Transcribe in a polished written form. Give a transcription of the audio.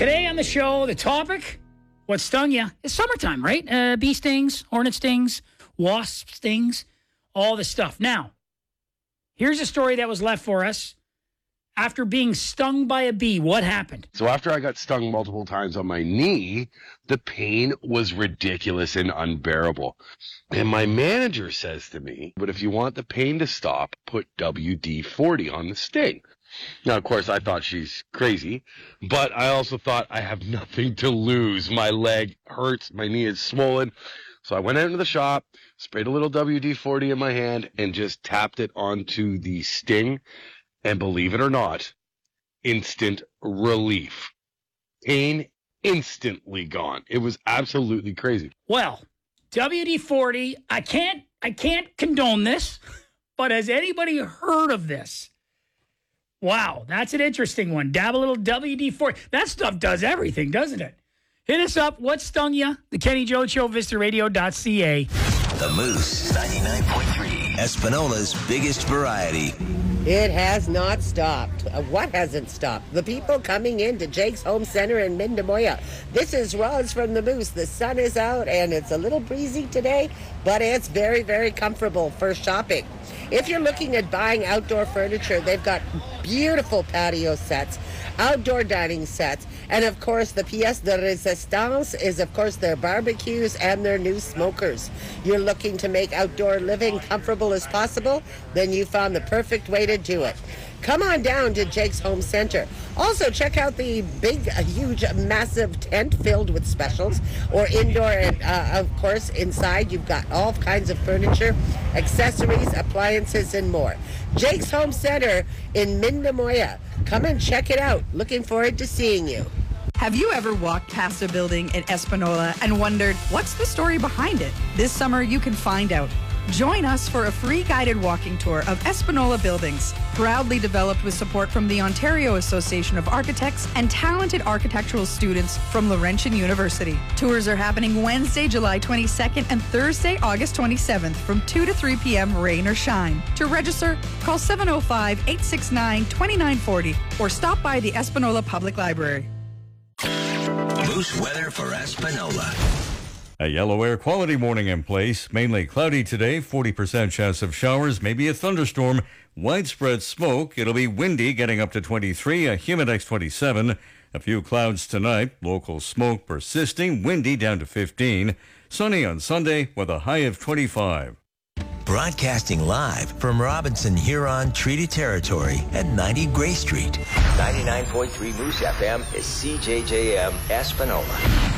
Today on the show, the topic, what stung you? It's summertime, right? Bee stings, hornet stings, wasp stings, all the stuff. Now, here's a story that was left for us. After being stung by a bee, what happened? So after I got stung multiple times on my knee, the pain was ridiculous and unbearable. And my manager says to me, but if you want the pain to stop, put WD-40 on the sting. Now, of course, I thought she's crazy, but I also thought I have nothing to lose. My leg hurts. My knee is swollen. So I went out into the shop, sprayed a little WD-40 in my hand, and just tapped it onto the sting. And believe it or not, instant relief. Pain instantly gone. It was absolutely crazy. Well, WD-40, I can't condone this, but has anybody heard of this? Wow, that's an interesting one. Dab a little WD-40. That stuff does everything, doesn't it? Hit us up. What stung you? The Kenny Jones Show, VistaRadio.ca. The Moose, 99.3. Espanola's biggest variety. It has not stopped. What hasn't stopped? The people coming into Jake's Home Center in Mindamoya. This is Roz from the Moose. The sun is out and it's a little breezy today, but it's very, very comfortable for shopping. If you're looking at buying outdoor furniture, they've got beautiful patio sets, outdoor dining sets, and of course the pièce de résistance is of course their barbecues and their new smokers. You're looking to make outdoor living comfortable as possible? Then you found the perfect way to do it. Come on down to Jake's Home Center. Also, check out the big, huge, massive tent filled with specials, or indoor, and of course, inside you've got all kinds of furniture, accessories, appliances, and more. Jake's Home Center in Mindamoya. Come and check it out. Looking forward to seeing you. Have you ever walked past a building in Espanola and wondered, what's the story behind it? This summer, you can find out. Join us for a free guided walking tour of Espanola buildings, proudly developed with support from the Ontario Association of Architects and talented architectural students from Laurentian University. Tours are happening Wednesday, July 22nd and Thursday, August 27th from 2 to 3 p.m. rain or shine. To register, call 705-869-2940 or stop by the Espanola Public Library. Moose weather for Espanola. A yellow air quality warning in place. Mainly cloudy today, 40% chance of showers, maybe a thunderstorm, widespread smoke. It'll be windy, getting up to 23, a Humidex 27. A few clouds tonight, local smoke persisting, windy down to 15. Sunny on Sunday with a high of 25. Broadcasting live from Robinson Huron Treaty Territory at 90 Gray Street. 99.3 Moose FM is CJJM Espanola.